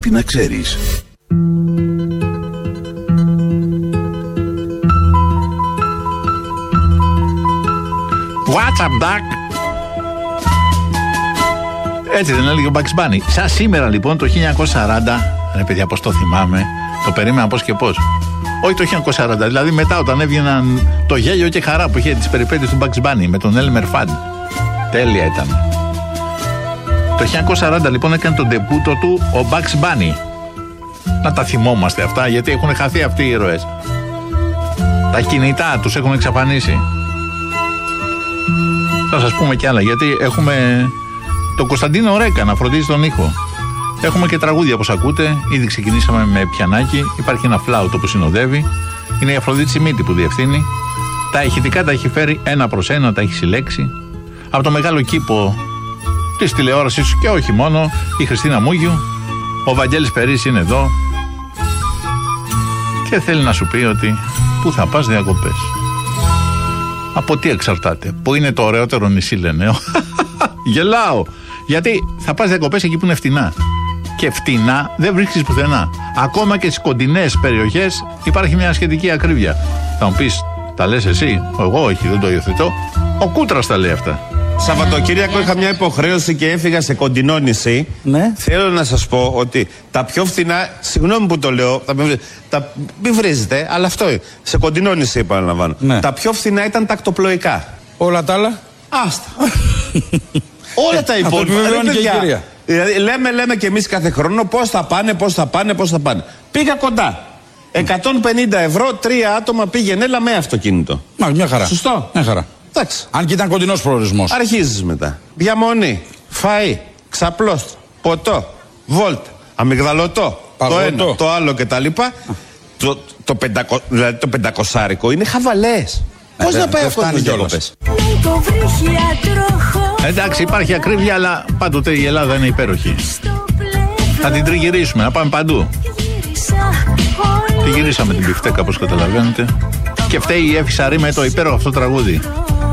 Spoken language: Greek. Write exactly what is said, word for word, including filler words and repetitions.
πρέπει να ξέρεις. What's up, Doc? Έτσι δεν έλεγε ο Bugs Bunny. Σαν σήμερα λοιπόν το χίλια εννιακόσια σαράντα, ρε παιδιά πώς το θυμάμαι, το περίμενα πώς και πώς. Όχι το χίλια εννιακόσια σαράντα, δηλαδή μετά όταν έβγαιναν το γέλιο και χαρά που είχε τις περιπέτειες του Bugs Bunny με τον Elmer Fudd. Τέλεια ήταν. Το χίλια εννιακόσια σαράντα λοιπόν έκανε τον ντεμπούτο του ο Bugs Bunny. Να τα θυμόμαστε αυτά γιατί έχουν χαθεί αυτοί οι ήρωες. Τα κινητά τους έχουν εξαφανίσει. Θα σας πούμε κι άλλα γιατί έχουμε τον Κωνσταντίνο Ρέκα να φροντίζει τον ήχο. Έχουμε και τραγούδια όπως ακούτε. Ήδη ξεκινήσαμε με πιανάκι. Υπάρχει ένα φλάουτο που συνοδεύει. Είναι η Αφροδίτη Σιμίτη που διευθύνει. Τα ηχητικά τα έχει φέρει ένα προς ένα, τα έχει συλλέξει. Από το μεγάλο κήπο της τηλεόρασης και όχι μόνο, η Χριστίνα Μούγιου. Ο Βαγγέλης Περής είναι εδώ. Και θέλει να σου πει ότι πού θα πας διακοπές. Από τι εξαρτάται. Πού είναι το ωραιότερο νησί, λένε. Γελάω. Γιατί θα πας διακοπές εκεί που είναι φτηνά. Και φτηνά δεν βρίσκεις πουθενά. Ακόμα και στις κοντινές περιοχές υπάρχει μια σχετική ακρίβεια. Θα μου πεις, τα λες εσύ? Εγώ όχι, δεν το υιοθετώ. Ο Κούτρας τα λέει αυτά. Σαββατοκύριακο είχα μια υποχρέωση και έφυγα σε κοντινό νησί. Ναι. Θέλω να σας πω ότι τα πιο φθηνά, συγγνώμη που το λέω, τα, τα, μην βρίζετε, αλλά αυτό είναι. Σε κοντινό νησί επαναλαμβάνω. Ναι. Τα πιο φθηνά ήταν τακτοπλοϊκά. Όλα τα άλλα. Άστα. Όλα τα υπόλοιπα. Δηλαδή, λέμε, λέμε και εμείς κάθε χρόνο πώς θα πάνε, πώς θα πάνε, πώς θα πάνε. Πήγα κοντά. εκατόν πενήντα ευρώ, τρία άτομα πήγαινε, έλα με αυτοκίνητο. Μα, μια χαρά. Σωστό. Μια χαρά. Εντάξει. Αν και ήταν κοντινός προορισμός. Αρχίζεις μετά. Διαμονή, φαΐ, ξαπλώστρο, ποτό, βόλτα, αμυγδαλωτό, Παγωτό. το ένα, το άλλο κτλ. Το, το, πεντακο, δηλαδή το πεντακοσάρικο είναι χαβαλές. Ε, Πώς δε, να πάει δε αυτό φτάνει το κιόλας. Εντάξει, υπάρχει ακρίβεια, αλλά πάντοτε η Ελλάδα είναι υπέροχη. Θα την τριγυρίσουμε, να πάμε παντού. Τη γυρίσαμε την πιφτέκα, όπως καταλαβαίνετε. Και φταίει η Εύη Σαρή με το υπέροχο αυτό τραγούδι.